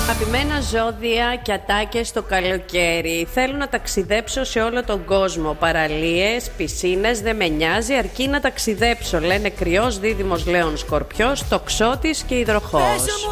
Αγαπημένα ζώδια και ατάκες το καλοκαίρι. Θέλω να ταξιδέψω σε όλο τον κόσμο. Παραλίες, πισίνες, δεν με νοιάζει, αρκεί να ταξιδέψω. Λένε Κρυός, Δίδυμος, Λέων, Σκορπιός, Τοξότης και Υδροχόος.